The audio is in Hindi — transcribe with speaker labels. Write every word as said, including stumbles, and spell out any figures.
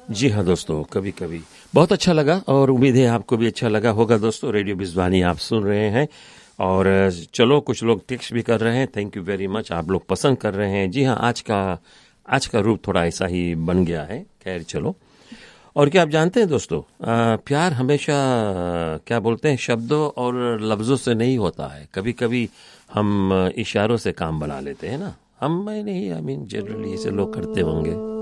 Speaker 1: जी हाँ दोस्तों, कभी कभी बहुत अच्छा लगा और उम्मीद है आपको भी अच्छा लगा होगा दोस्तों। रेडियो बिजवानी आप सुन रहे हैं और चलो कुछ लोग टेक्स्ट भी कर रहे हैं। थैंक यू वेरी मच, आप लोग पसंद कर रहे हैं। जी हाँ, आज का आज का रूप थोड़ा ऐसा ही बन गया है। खैर चलो, और क्या आप जानते हैं दोस्तों, आ, प्यार हमेशा आ, क्या बोलते हैं, शब्दों और लफ्ज़ों से नहीं होता है। कभी कभी हम आ, इशारों से काम बना लेते हैं ना। हम मैं नहीं, आई मीन जनरली ऐसे लोग करते होंगे।